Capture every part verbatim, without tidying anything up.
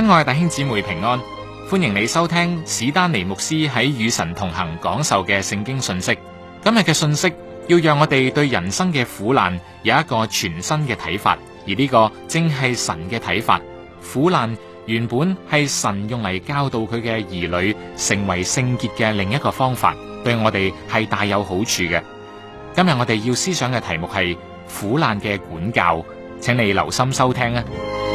親愛弟兄姊妹平安，歡迎你收聽史丹尼牧師喺與神同行講授嘅聖經信息。今日嘅信息要讓我哋對人生嘅苦難有一個全新嘅睇法，而呢個正係神嘅睇法。苦難原本係神用嚟教導佢嘅兒女成為聖潔嘅另一個方法，對我哋係大有好處嘅。今日我哋要思想嘅題目係苦難嘅管教，請你留心收聽啊！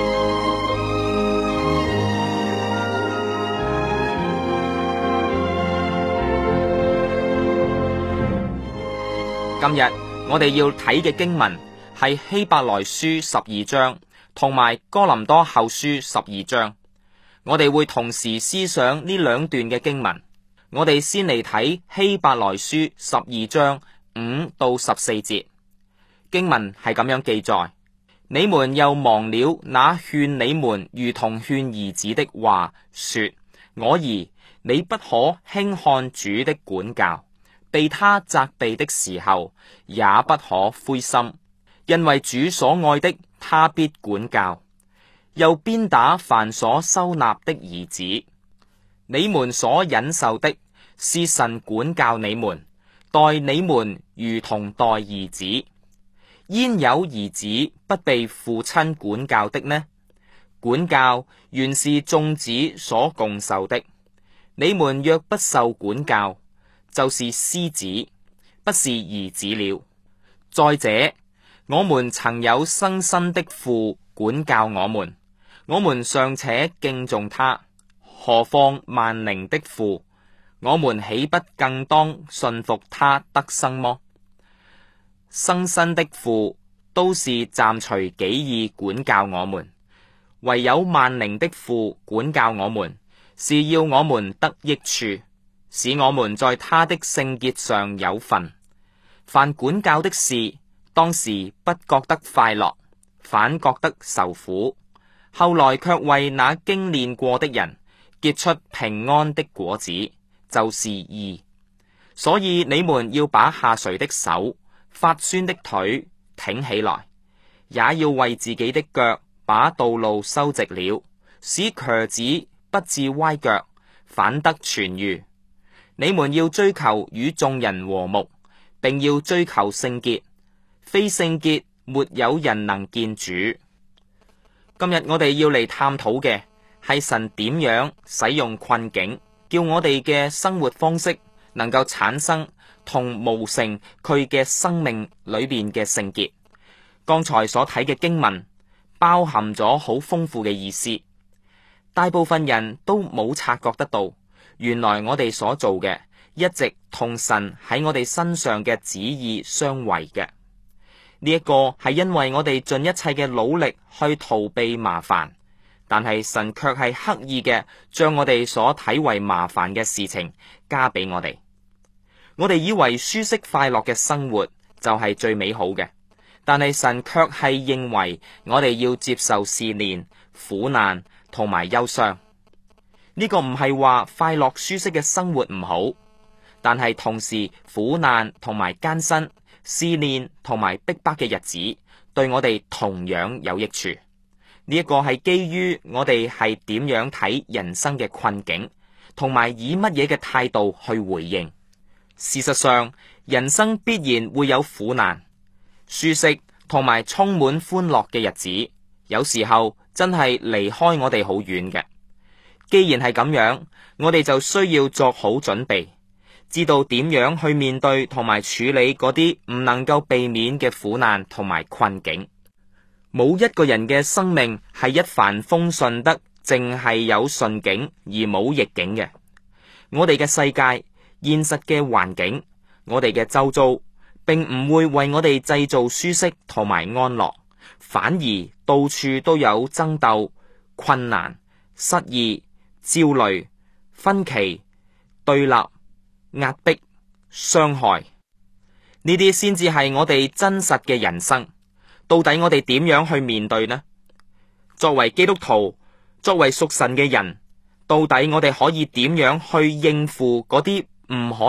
今日我哋要睇嘅經文係希伯來書十二章同埋哥林多後書十二章，我哋會同時思想呢兩段嘅經文。我哋先嚟睇希伯來書十二章五到十四節，經文係咁樣記載：你們又忘了那勸你們如同勸兒子的話，說：我兒，你不可輕看主的管教，被他責備的時候，也不可灰心，因為主所愛的，他必管教，又鞭打凡所收納的兒子。你們所忍受的，是神管教你們，待你們如同待兒子。焉有兒子不被父親管教的呢？管教原是眾子所共受的。你們若不受管教，就是私子，不是兒子了。再者，我們曾有生身的父管教我們，我們尚且敬重他，何況萬靈的父？我們豈不更當信服他得生麼？生身的父都是暫隨己意管教我們，唯有萬靈的父管教我們，是要我們得益處，使我們在他的聖潔上有份。凡管教的事，當時不覺得快樂，反覺得受苦，後來卻為那經練過的人結出平安的果子，就是義。所以你們要把下垂的手、發酸的腿挺起來，也要為自己的腳把道路修直了，使瘸子不致歪腳，反得痊癒。你們要追求與眾人和睦，並要追求聖潔，非聖潔沒有人能見主。今日我哋要嚟探討嘅係神點樣使用困境，叫我哋嘅生活方式能夠產生同模成佢嘅生命裏邊嘅聖潔。剛才所睇嘅經文包含咗好豐富嘅意思，大部分人都冇察覺得到，原來我哋所做嘅一直同神喺我哋身上嘅旨意相違嘅。呢一個係因為我哋盡一切嘅努力去逃避麻煩，但係神卻係刻意嘅將我哋所睇為麻煩嘅事情加俾我哋。我哋以為舒適快樂嘅生活就係最美好嘅，但係神卻係認為我哋要接受試煉、苦難同埋憂傷。呢個唔係話快樂舒適嘅生活唔好，但係同時苦難同埋艱辛、試煉同埋逼迫嘅日子對我哋同樣有益處。呢一個係基於我哋係點樣睇人生嘅困境，同埋以乜嘢嘅態度去回應。事實上，人生必然會有苦難，舒適同埋充滿歡樂嘅日子，有時候真係離開我哋好遠嘅。既然係咁樣，我哋就需要作好準備，知道點樣去面對同埋處理嗰啲唔能夠避免嘅苦難同埋困境。冇一個人嘅生命係一帆風順得，淨係有順境而冇逆境嘅。我哋嘅世界、現實嘅環境、我哋嘅周遭，並唔會為我哋製造舒適同埋安樂，反而到處都有爭鬥、困難、失意、焦慮、分歧、對立、壓迫、傷害。呢啲先至係我哋真實嘅人生。到底我哋點樣去面對呢？作為基督徒，作為屬神嘅人，到底我哋可以點樣去應付嗰啲唔可